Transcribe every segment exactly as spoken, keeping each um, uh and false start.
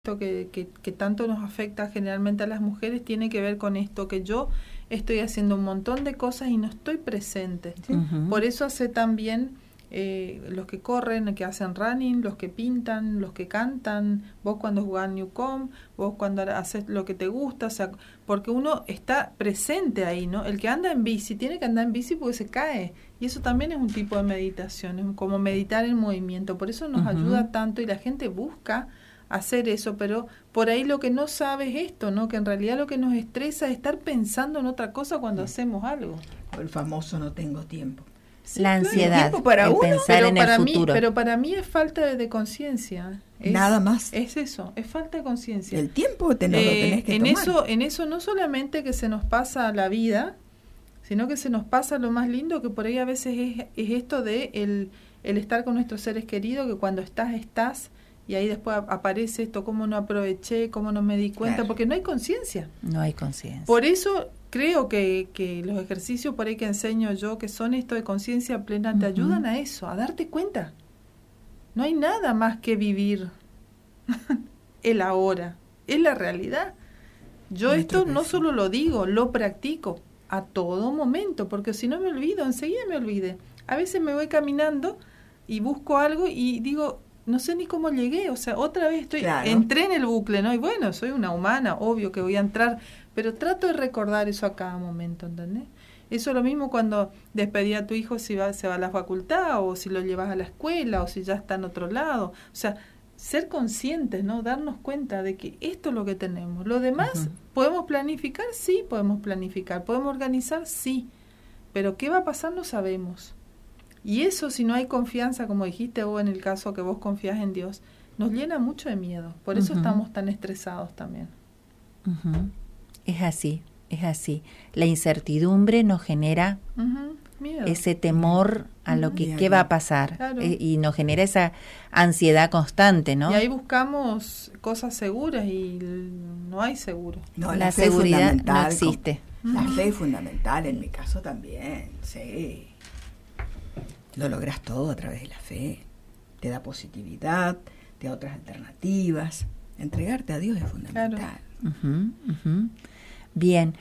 Que, que, que tanto nos afecta generalmente a las mujeres tiene que ver con esto, que yo estoy haciendo un montón de cosas y no estoy presente. ¿Sí? Uh-huh. Por eso hace también eh, los que corren, que hacen running, los que pintan, los que cantan, vos cuando jugás Newcom, vos cuando haces lo que te gusta, o sea, porque uno está presente ahí, ¿no? El que anda en bici tiene que andar en bici porque se cae, y eso también es un tipo de meditación, es como meditar en movimiento. Por eso nos uh-huh. ayuda tanto y la gente busca hacer eso, pero por ahí lo que no sabe es esto, ¿no? Que en realidad lo que nos estresa es estar pensando en otra cosa cuando sí. hacemos algo. El famoso no tengo tiempo. Sí, la ansiedad, claro, para el uno, pensar pero en para el mí, futuro. Pero para mí es falta de, de conciencia. Nada más. Es eso, es falta de conciencia. El tiempo te, no eh, lo tenés que en tomar. Eso, en eso no solamente que se nos pasa la vida, sino que se nos pasa lo más lindo, que por ahí a veces es, es esto de el, el estar con nuestros seres queridos, que cuando estás, estás. Y ahí después aparece esto, cómo no aproveché, cómo no me di cuenta, claro. porque no hay conciencia. No hay conciencia. Por eso creo que, que los ejercicios por ahí que enseño yo, que son esto de conciencia plena, uh-huh. te ayudan a eso, a darte cuenta. No hay nada más que vivir el ahora, es la realidad. Yo Nuestro esto no solo lo digo, lo practico a todo momento, porque si no me olvido, enseguida me olvide. A veces me voy caminando y busco algo y digo, no sé ni cómo llegué, o sea, otra vez estoy, claro. entré en el bucle, ¿no? Y bueno, soy una humana, obvio que voy a entrar, pero trato de recordar eso a cada momento, ¿entendés? Eso es lo mismo cuando despedí a tu hijo si va, se va a la facultad, o si lo llevas a la escuela, o si ya está en otro lado. O sea, ser conscientes, ¿no? Darnos cuenta de que esto es lo que tenemos. Lo demás, uh-huh. ¿podemos planificar? Sí, podemos planificar. ¿Podemos organizar? Sí. Pero ¿qué va a pasar? No sabemos. Y eso, si no hay confianza, como dijiste vos en el caso que vos confías en Dios, nos llena mucho de miedo. Por eso uh-huh. estamos tan estresados también. Uh-huh. Es así, es así. La incertidumbre nos genera uh-huh. miedo. Ese temor a lo que uh-huh. qué va a pasar. Claro. Eh, y nos genera esa ansiedad constante, ¿no? Y ahí buscamos cosas seguras y no hay seguro. No, la, la seguridad no existe. Con, uh-huh. La fe es fundamental, en mi caso también, sí. Lo logras todo a través de la fe, te da positividad, te da otras alternativas. Entregarte a Dios es fundamental. Claro. Uh-huh, uh-huh. Bien,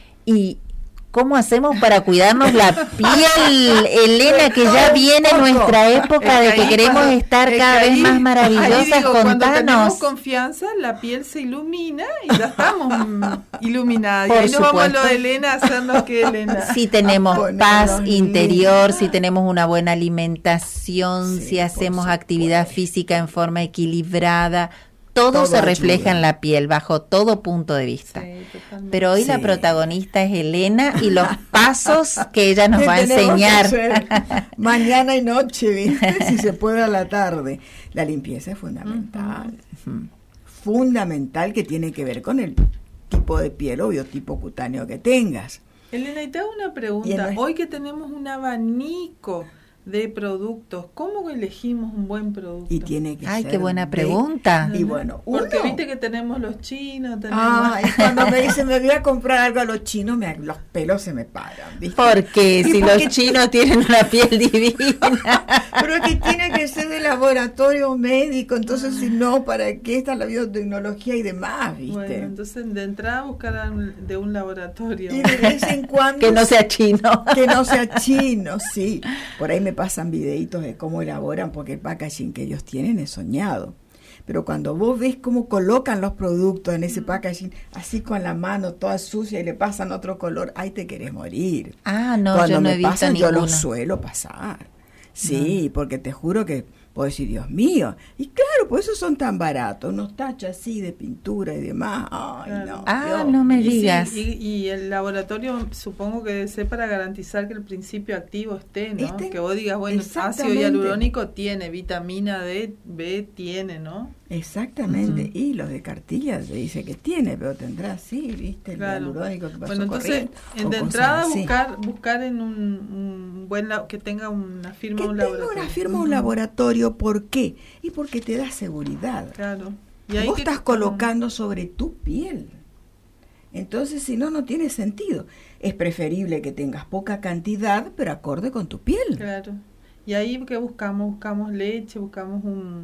y ¿cómo hacemos para cuidarnos la piel, Elena, que ya viene nuestra época de que queremos estar cada vez más maravillosas? Digo, Contanos. Cuando tenemos confianza, la piel se ilumina y ya estamos iluminadas. Por y ahí nos supuesto. vamos a lo de Elena a hacernos que Elena. Si tenemos paz interior, si tenemos una buena alimentación, sí, si hacemos actividad física en forma equilibrada, todo, todo se refleja ayuda. En la piel, bajo todo punto de vista. Sí, pero hoy sí. La protagonista es Elena y los pasos que ella nos va a enseñar. Mañana y noche, ¿viste? Si se puede a la tarde. La limpieza es fundamental. Uh-huh. Fundamental, que tiene que ver con el tipo de piel o biotipo cutáneo que tengas. Elena, y te hago una pregunta. El... Hoy que tenemos un abanico de productos, ¿cómo elegimos un buen producto? Y tiene que Ay, ser qué buena pregunta. De, y bueno, porque uno, viste que tenemos los chinos, tenemos... Ah, y cuando me dicen me voy a comprar algo a los chinos, me, los pelos se me paran, ¿viste? Porque si porque los chinos tienen una piel divina. Pero que tiene que ser de laboratorio médico, entonces si no, ¿para qué está la biotecnología y demás, viste? Bueno, entonces de entrada buscar de un laboratorio. Y de vez en cuando... que no sea chino. Que no sea chino, sí. Por ahí me pasan videitos de cómo elaboran, porque el packaging que ellos tienen es soñado. Pero cuando vos ves cómo colocan los productos en ese packaging, así con la mano toda sucia y le pasan otro color, ahí te querés morir. Ah, no, cuando yo no me he visto pasan, ninguno. Yo lo suelo pasar. Sí, no. Porque te juro que puedo decir, Dios mío. Y claro, por eso son tan baratos, unos tachos así de pintura y demás. Ay, claro. No. Ah, Dios. no me y digas. Sí, y, y el laboratorio supongo que debe ser para garantizar que el principio activo esté, ¿no? Este, que vos digas, bueno, ácido hialurónico tiene, vitamina D, B tiene, ¿no? Exactamente. Uh-huh. Y los de cartilla se dice que tiene, pero tendrá sí, ¿viste? El claro. hialurónico que pasó Bueno, entonces, en de entrada buscar buscar en un, un buen la, que tenga una firma que un tenga laboratorio. una firma uh-huh. un laboratorio. ¿Por qué? Y porque te da seguridad. Claro. ¿Y ahí vos que, estás colocando sobre tu piel. Entonces, si no, no tiene sentido. Es preferible que tengas poca cantidad, pero acorde con tu piel. Claro. Y ahí que buscamos, buscamos leche, buscamos un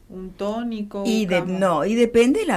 un tónico. Y de, no, y depende la